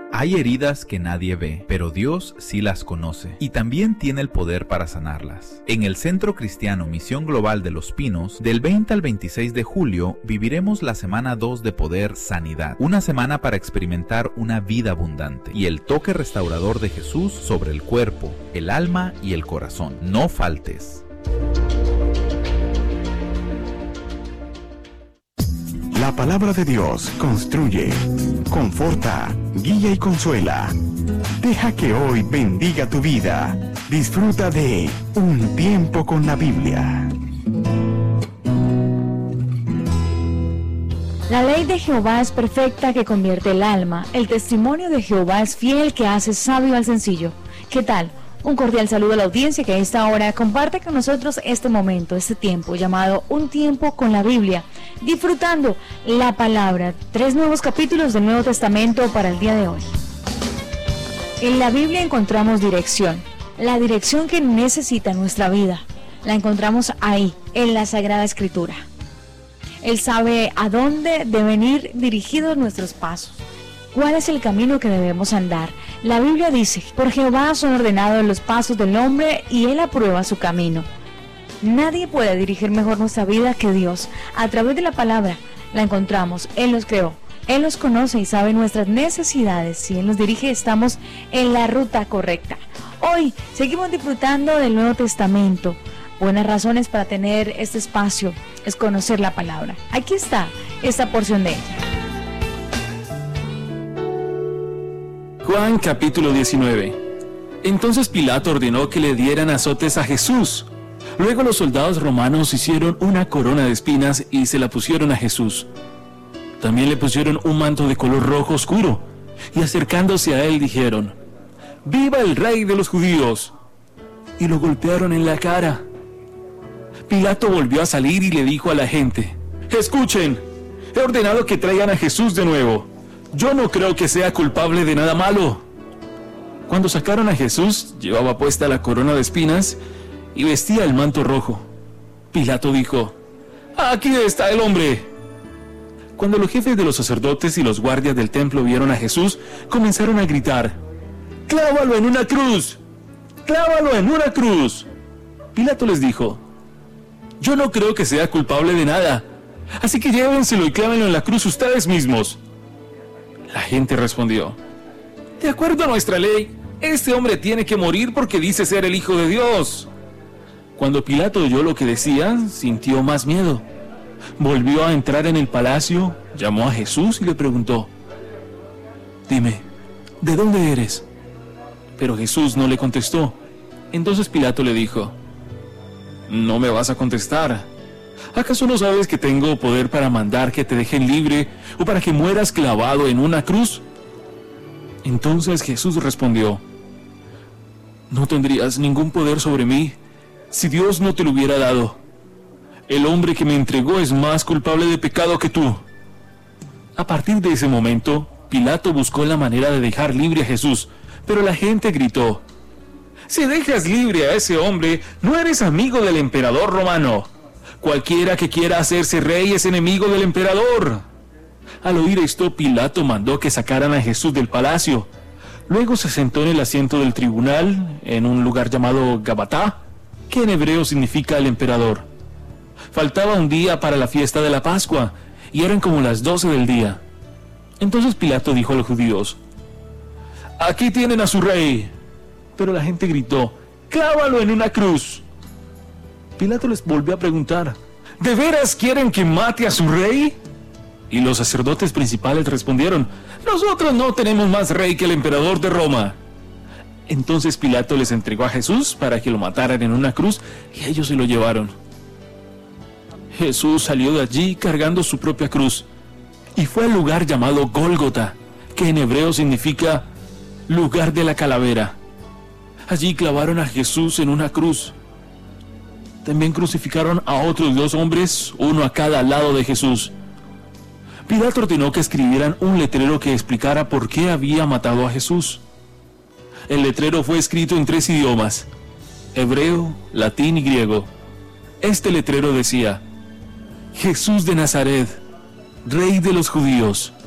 Hay heridas que nadie ve, pero Dios sí las conoce y también tiene el poder para sanarlas. En el Centro Cristiano Misión Global de Los Pinos, del 20 al 26 de julio, viviremos la semana 2 de Poder Sanidad, una semana para experimentar una vida abundante y el toque restaurador de Jesús sobre el cuerpo, el alma y el corazón. No faltes. La palabra de Dios construye, conforta, guía y consuela. Deja que hoy bendiga tu vida. Disfruta de Un Tiempo con la Biblia. La ley de Jehová es perfecta que convierte el alma. El testimonio de Jehová es fiel que hace sabio al sencillo. ¿Qué tal? Un cordial saludo a la audiencia que a esta hora comparte con nosotros este momento, este tiempo llamado Un Tiempo con la Biblia, disfrutando la palabra. 3 nuevos capítulos del Nuevo Testamento para el día de hoy. En la Biblia encontramos dirección, la dirección que necesita nuestra vida. La encontramos ahí, en la Sagrada Escritura. Él sabe a dónde deben ir dirigidos nuestros pasos. ¿Cuál es el camino que debemos andar? La Biblia dice, por Jehová son ordenados los pasos del hombre y Él aprueba su camino. Nadie puede dirigir mejor nuestra vida que Dios. A través de la palabra la encontramos. Él nos creó, Él nos conoce y sabe nuestras necesidades. Si Él nos dirige, estamos en la ruta correcta. Hoy seguimos disfrutando del Nuevo Testamento. Buenas razones para tener este espacio es conocer la palabra. Aquí está esta porción de ella. Juan capítulo 19. Entonces Pilato ordenó que le dieran azotes a Jesús. Luego los soldados romanos hicieron una corona de espinas y se la pusieron a Jesús. También le pusieron un manto de color rojo oscuro, y acercándose a él dijeron, ¡Viva el Rey de los Judíos! Y lo golpearon en la cara. Pilato volvió a salir y le dijo a la gente, ¡Escuchen! He ordenado que traigan a Jesús de nuevo. Yo no creo que sea culpable de nada malo. Cuando sacaron a Jesús, llevaba puesta la corona de espinas y vestía el manto rojo. Pilato dijo, ¡Aquí está el hombre! Cuando los jefes de los sacerdotes y los guardias del templo vieron a Jesús, comenzaron a gritar, ¡Clávalo en una cruz! ¡Clávalo en una cruz! Pilato les dijo, yo no creo que sea culpable de nada, así que llévenselo y clávenlo en la cruz ustedes mismos. La gente respondió, de acuerdo a nuestra ley, este hombre tiene que morir porque dice ser el Hijo de Dios. Cuando Pilato oyó lo que decían, sintió más miedo. Volvió a entrar en el palacio, llamó a Jesús y le preguntó, dime, ¿de dónde eres? Pero Jesús no le contestó. Entonces Pilato le dijo, ¿no me vas a contestar? ¿Acaso no sabes que tengo poder para mandar que te dejen libre o para que mueras clavado en una cruz? Entonces Jesús respondió, no tendrías ningún poder sobre mí si Dios no te lo hubiera dado. El hombre que me entregó es más culpable de pecado que tú. A partir de ese momento, Pilato buscó la manera de dejar libre a Jesús, pero la gente gritó, si dejas libre a ese hombre, no eres amigo del emperador romano. Cualquiera que quiera hacerse rey es enemigo del emperador. Al oír esto, Pilato mandó que sacaran a Jesús del palacio. Luego se sentó en el asiento del tribunal, en un lugar llamado Gabatá, que en hebreo significa el emperador. Faltaba un día para la fiesta de la Pascua, y eran como las 12 del día. Entonces Pilato dijo a los judíos, aquí tienen a su rey. Pero la gente gritó, clávalo en una cruz. Pilato les volvió a preguntar, ¿de veras quieren que mate a su rey? Y los sacerdotes principales respondieron, nosotros no tenemos más rey que el emperador de Roma. Entonces Pilato les entregó a Jesús para que lo mataran en una cruz y ellos se lo llevaron. Jesús salió de allí cargando su propia cruz y fue al lugar llamado Gólgota, que en hebreo significa lugar de la calavera. Allí clavaron a Jesús en una cruz. También crucificaron a otros 2 hombres, uno a cada lado de Jesús. Pilato ordenó que escribieran un letrero que explicara por qué había matado a Jesús. El letrero fue escrito en 3 idiomas, hebreo, latín y griego. Este letrero decía, Jesús de Nazaret, Rey de los Judíos.